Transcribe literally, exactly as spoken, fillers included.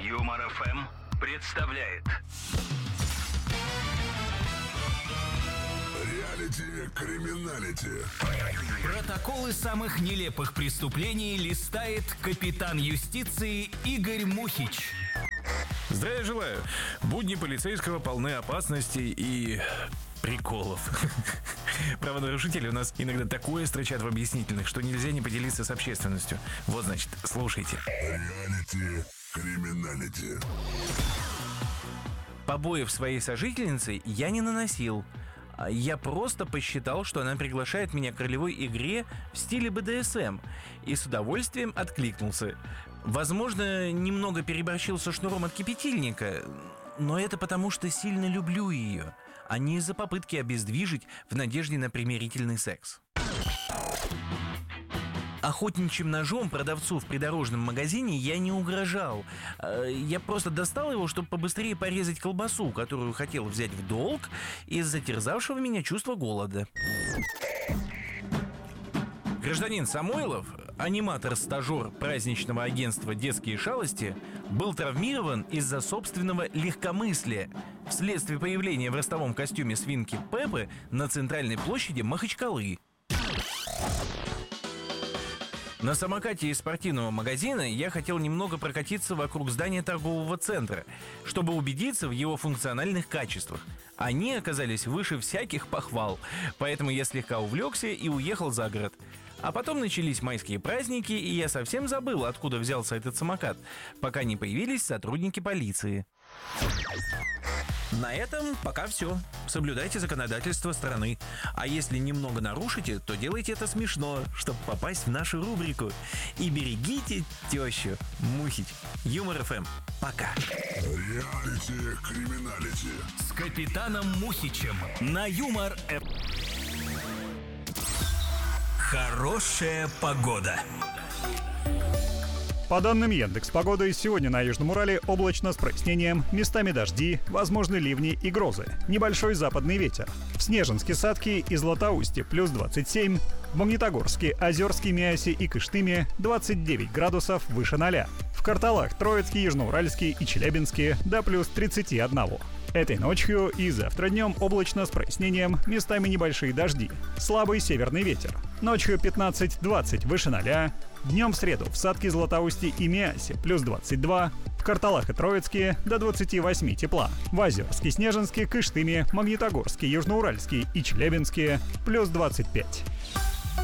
Юмор эф эм представляет Реалити-криминалити. Протоколы самых нелепых преступлений листает капитан юстиции Игорь Мухич. Здравия желаю. Будни полицейского полны опасностей и приколов. Правонарушители у нас иногда такое строчат в объяснительных, что нельзя не поделиться с общественностью. Вот, значит, слушайте. Реалити-криминалити. Побоев своей сожительницы я не наносил. Я просто посчитал, что она приглашает меня к ролевой игре в стиле бэ дэ эс эм, и с удовольствием откликнулся. Возможно, немного переборщил со шнуром от кипятильника, но это потому, что сильно люблю ее, а не из-за попытки обездвижить в надежде на примирительный секс. Охотничьим ножом продавцу в придорожном магазине я не угрожал. Я просто достал его, чтобы побыстрее порезать колбасу, которую хотел взять в долг из-за терзавшего меня чувства голода. Гражданин Самойлов, аниматор-стажер праздничного агентства «Детские шалости», был травмирован из-за собственного легкомыслия вследствие появления в ростовом костюме свинки Пеппы на центральной площади Махачкалы. На самокате из спортивного магазина я хотел немного прокатиться вокруг здания торгового центра, чтобы убедиться в его функциональных качествах. Они оказались выше всяких похвал, поэтому я слегка увлекся и уехал за город. А потом начались майские праздники, и я совсем забыл, откуда взялся этот самокат, пока не появились сотрудники полиции. На этом пока все. Соблюдайте законодательство страны. А если немного нарушите, то делайте это смешно, чтобы попасть в нашу рубрику. И берегите тещу. Мухич. Юмор эф эм. Пока. Реалити-криминалити. С капитаном Мухичем на Юмор эф эм. Хорошая погода. По данным Яндекс.Погоды, сегодня на Южном Урале облачно с прояснением, местами дожди, возможны ливни и грозы. Небольшой западный ветер. В Снежинске, Садке и Златоусте плюс двадцать семь, в Магнитогорске, Озерске, Миасе и Кыштыме двадцать девять градусов выше ноля. В Карталах, Троицке, Южноуральске и Челябинске до плюс тридцать один. Этой ночью и завтра днем облачно с прояснением, местами небольшие дожди. Слабый северный ветер. Ночью пятнадцать-двадцать выше ноля. Днем в среду в Садке, Златоусте и Миасе плюс двадцать два. В Карталах и Троицке до двадцати восьми тепла. В Озерске, Снежинске, Кыштыме, Магнитогорске, Южноуральске и Челябинске плюс двадцать пять.